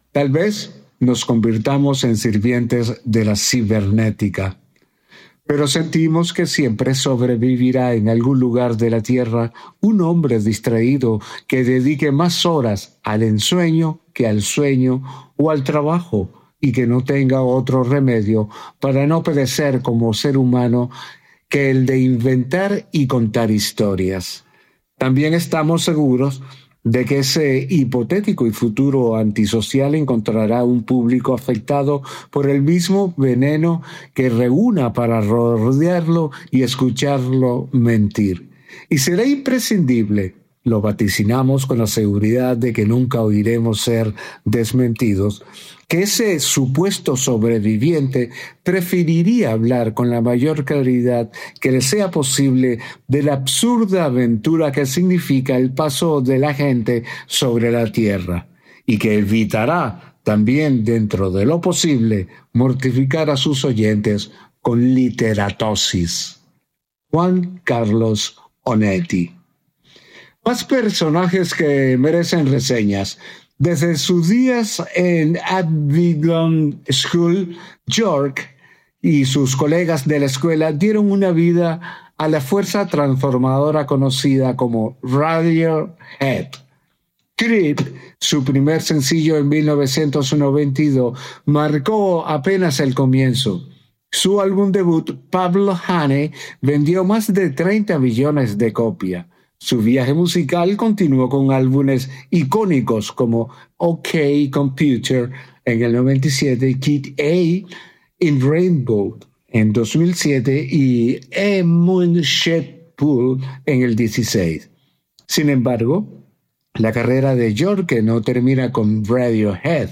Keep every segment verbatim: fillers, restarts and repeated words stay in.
Tal vez nos convirtamos en sirvientes de la cibernética, pero sentimos que siempre sobrevivirá en algún lugar de la Tierra un hombre distraído que dedique más horas al ensueño que al sueño o al trabajo y que no tenga otro remedio para no perecer como ser humano que el de inventar y contar historias. También estamos seguros de que ese hipotético y futuro antisocial encontrará un público afectado por el mismo veneno que reúna para rodearlo y escucharlo mentir. Y será imprescindible, lo vaticinamos con la seguridad de que nunca oiremos ser desmentidos, que ese supuesto sobreviviente preferiría hablar con la mayor claridad que le sea posible de la absurda aventura que significa el paso de la gente sobre la tierra, y que evitará también, dentro de lo posible, mortificar a sus oyentes con literatosis. Juan Carlos Onetti. Más personajes que merecen reseñas. Desde sus días en Abingdon School, York y sus colegas de la escuela dieron una vida a la fuerza transformadora conocida como Radiohead. Creep, su primer sencillo en mil novecientos noventa y dos, marcó apenas el comienzo. Su álbum debut, Pablo Honey, vendió más de treinta millones de copias. Su viaje musical continuó con álbumes icónicos como OK Computer en el noventa y siete, Kid A in Rainbow en dos mil siete y A Moonshaped Pool en el dieciséis. Sin embargo, la carrera de York no termina con Radiohead.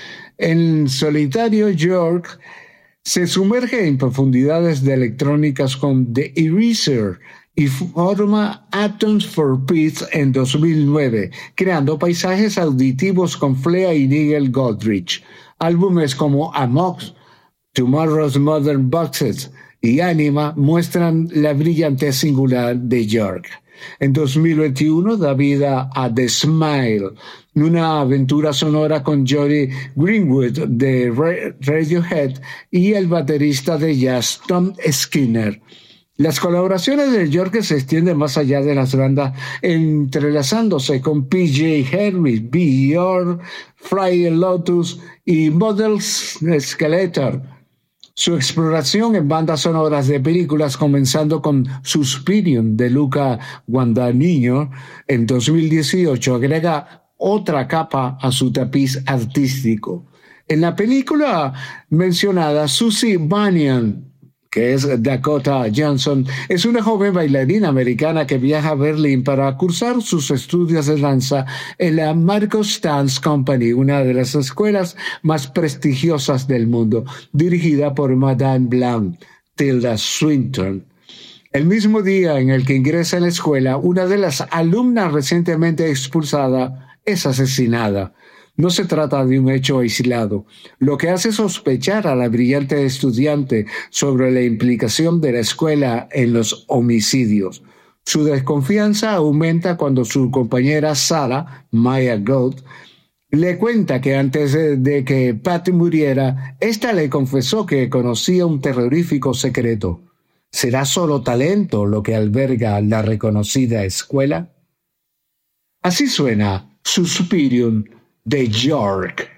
En solitario, York se sumerge en profundidades de electrónicas con The Eraser y forma Atoms for Peace en dos mil nueve, creando paisajes auditivos con Flea y Nigel Godrich. Álbumes como Amok, Tomorrow's Modern Boxes y Anima muestran la brillantez singular de York. En dos mil veintiuno da vida a The Smile, una aventura sonora con Johnny Greenwood de Radiohead y el baterista de jazz Tom Skinner. Las colaboraciones de York se extienden más allá de las bandas, entrelazándose con P J Harvey, Björk, Flying Lotus y Model Skeletor. Su exploración en bandas sonoras de películas, comenzando con Suspirium de Luca Guadagnino en dos mil dieciocho, agrega otra capa a su tapiz artístico. En la película mencionada, Susie Bannion, que es Dakota Johnson, es una joven bailarina americana que viaja a Berlín para cursar sus estudios de danza en la Marcos Dance Company, una de las escuelas más prestigiosas del mundo, dirigida por Madame Blanc, Tilda Swinton. El mismo día en el que ingresa en la escuela, una de las alumnas recientemente expulsada es asesinada. No se trata de un hecho aislado, lo que hace sospechar a la brillante estudiante sobre la implicación de la escuela en los homicidios. Su desconfianza aumenta cuando su compañera Sarah, Maya Gold, le cuenta que antes de que Patty muriera, ésta le confesó que conocía un terrorífico secreto. ¿Será solo talento lo que alberga la reconocida escuela? Así suena Suspirium de York.